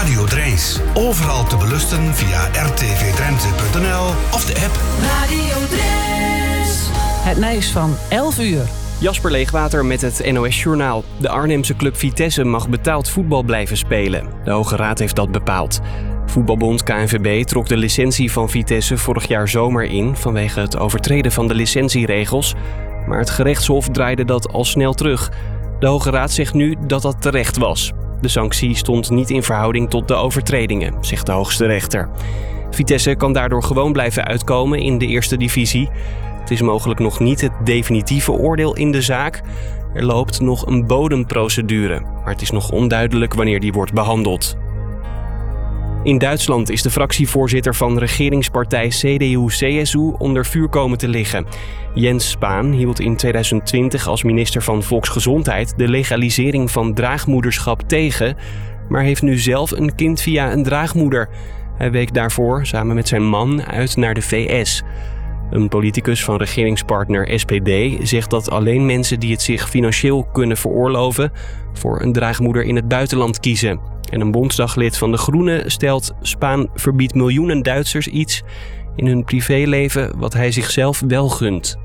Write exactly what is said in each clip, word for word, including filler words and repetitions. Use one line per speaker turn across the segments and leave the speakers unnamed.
Radio Drijns. Overal te beluisteren via r t v drenthe punt n l of de app.
Radio Drijns.
Het nieuws van elf uur.
Jasper Leegwater met het N O S-journaal. De Arnhemse club Vitesse mag betaald voetbal blijven spelen. De Hoge Raad heeft dat bepaald. Voetbalbond K N V B trok de licentie van Vitesse vorig jaar zomer in vanwege het overtreden van de licentieregels. Maar het gerechtshof draaide dat al snel terug. De Hoge Raad zegt nu dat dat terecht was. De sanctie stond niet in verhouding tot de overtredingen, zegt de hoogste rechter. Vitesse kan daardoor gewoon blijven uitkomen in de eerste divisie. Het is mogelijk nog niet het definitieve oordeel in de zaak. Er loopt nog een bodemprocedure, maar het is nog onduidelijk wanneer die wordt behandeld. In Duitsland is de fractievoorzitter van regeringspartij C D U C S U onder vuur komen te liggen. Jens Spahn hield in tweeduizend twintig als minister van Volksgezondheid de legalisering van draagmoederschap tegen, maar heeft nu zelf een kind via een draagmoeder. Hij week daarvoor samen met zijn man uit naar de V S. Een politicus van regeringspartner S P D zegt dat alleen mensen die het zich financieel kunnen veroorloven voor een draagmoeder in het buitenland kiezen. En een bondsdaglid van de Groenen stelt: Spahn verbiedt miljoenen Duitsers iets in hun privéleven wat hij zichzelf wel gunt.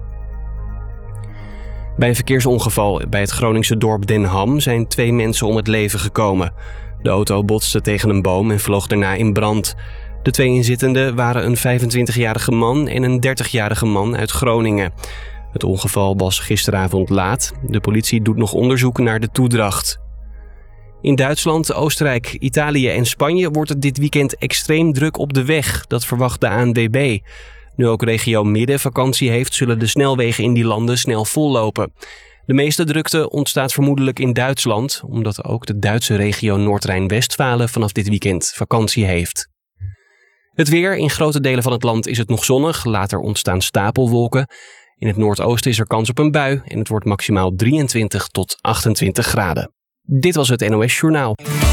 Bij een verkeersongeval bij het Groningse dorp Den Ham zijn twee mensen om het leven gekomen. De auto botste tegen een boom en vloog daarna in brand. De twee inzittenden waren een vijfentwintigjarige man en een dertigjarige man uit Groningen. Het ongeval was gisteravond laat. De politie doet nog onderzoek naar de toedracht. In Duitsland, Oostenrijk, Italië en Spanje wordt het dit weekend extreem druk op de weg. Dat verwacht de A N W B. Nu ook regio Midden vakantie heeft, zullen de snelwegen in die landen snel vollopen. De meeste drukte ontstaat vermoedelijk in Duitsland, omdat ook de Duitse regio Noord-Rijn-Westfalen vanaf dit weekend vakantie heeft. Het weer. In grote delen van het land is het nog zonnig. Later ontstaan stapelwolken. In het noordoosten is er kans op een bui en het wordt maximaal drieëntwintig tot achtentwintig graden. Dit was het N O S-journaal.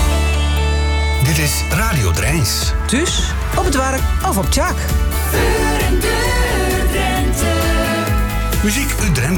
Dit is Radio Drijns.
Dus op het werk of op Tjak.
Voor en door Drenthe.
Muziek uit Drenthe.